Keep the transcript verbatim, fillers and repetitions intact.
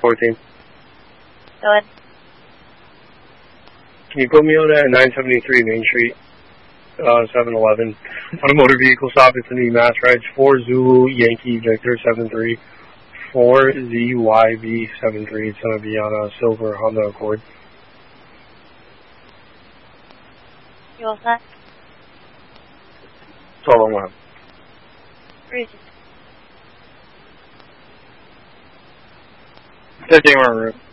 fourteen. Go ahead. Can you put me on at nine seventy-three Main Street, uh, seven eleven, on a motor vehicle stop? It's in the Mass Rides four Zulu Yankee Victor seven three, four Z Y V seven three. It's going to be on a silver Honda Accord. You all set? That's all I want. Reason. fifteen on route.